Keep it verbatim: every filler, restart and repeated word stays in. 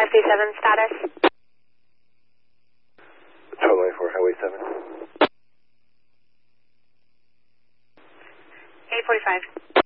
S D seven status. Total for Highway seven. eight forty-five.